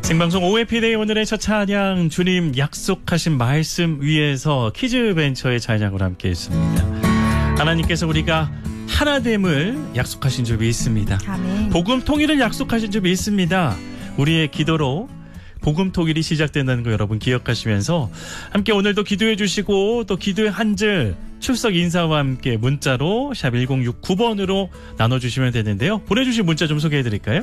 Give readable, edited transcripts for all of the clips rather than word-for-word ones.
생방송 OFP데이 오늘의 첫 찬양 주님 약속하신 말씀 위에서 키즈벤처의 찬양으로 함께했습니다. 하나님께서 우리가 하나됨을 약속하신 줄 믿습니다. 아멘. 복음 통일을 약속하신 줄 믿습니다. 우리의 기도로 복음 통일이 시작된다는 거 여러분 기억하시면서 함께 오늘도 기도해 주시고 또 기도의 한 줄 출석 인사와 함께 문자로 샵 1069번으로 나눠주시면 되는데요. 보내주신 문자 좀 소개해 드릴까요?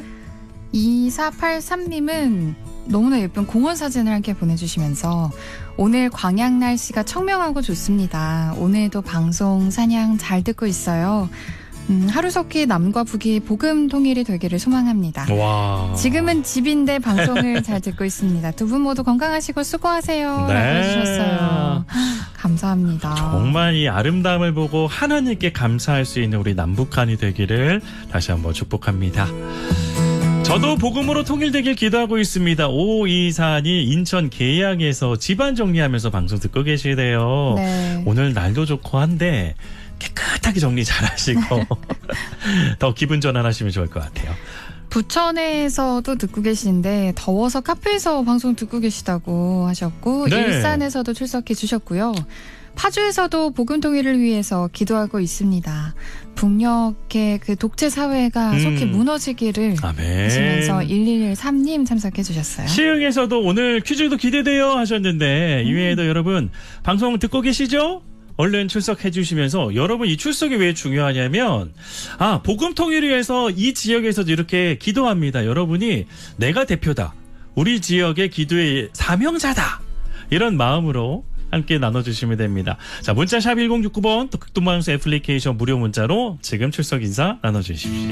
2483님은 너무나 예쁜 공원 사진을 함께 보내주시면서 오늘 광양 날씨가 청명하고 좋습니다. 오늘도 방송 찬양 잘 듣고 있어요. 하루속히 남과 북이 복음 통일이 되기를 소망합니다. 와. 지금은 집인데 방송을 잘 듣고 있습니다. 두 분 모두 건강하시고 수고하세요. 네. 라고 해주셨어요. 감사합니다. 정말 이 아름다움을 보고 하나님께 감사할 수 있는 우리 남북한이 되기를 다시 한번 축복합니다. 저도 복음으로 통일되길 기도하고 있습니다. 5524님 인천 계양에서 집안 정리하면서 방송 듣고 계시대요. 네. 오늘 날도 좋고 한데 깨끗하게 정리 잘하시고 더 기분 전환하시면 좋을 것 같아요. 부천에서도 듣고 계시는데 더워서 카페에서 방송 듣고 계시다고 하셨고 네. 일산에서도 출석해 주셨고요. 파주에서도 복음 통일을 위해서 기도하고 있습니다. 북녘의 그 독재 사회가 속히 무너지기를 아멘. 하시면서 1113님 참석해 주셨어요. 시흥에서도 오늘 퀴즈도 기대돼요 하셨는데 이외에도 여러분 방송 듣고 계시죠? 얼른 출석해 주시면서 여러분 이 출석이 왜 중요하냐면 복음 통일을 위해서 이 지역에서도 이렇게 기도합니다. 여러분이 내가 대표다. 우리 지역의 기도의 사명자다. 이런 마음으로 함께 나눠주시면 됩니다. 자, 문자 샵 1069번 또 극동방송 애플리케이션 무료 문자로 지금 출석 인사 나눠주십시오.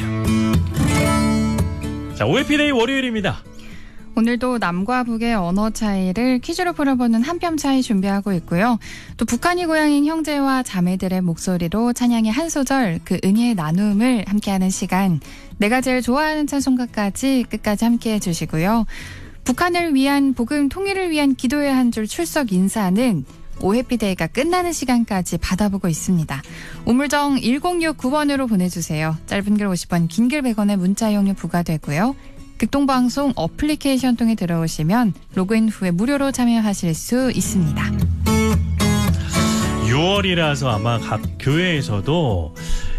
자, OFP데이 월요일입니다. 오늘도 남과 북의 언어 차이를 퀴즈로 풀어보는 한 뼘 차이 준비하고 있고요. 또 북한이 고향인 형제와 자매들의 목소리로 찬양의 한 소절 그 은혜의 나눔을 함께하는 시간 내가 제일 좋아하는 찬송가까지 끝까지 함께해 주시고요. 북한을 위한 복음 통일을 위한 기도의 한 줄 출석 인사는 오해피데이가 끝나는 시간까지 받아보고 있습니다. 우물정 1069번으로 보내주세요. 짧은 글 50원, 긴 글 100원의 문자 이용료 부과되고요. 극동방송 어플리케이션 통해 들어오시면 로그인 후에 무료로 참여하실 수 있습니다. 6월이라서 아마 각 교회에서도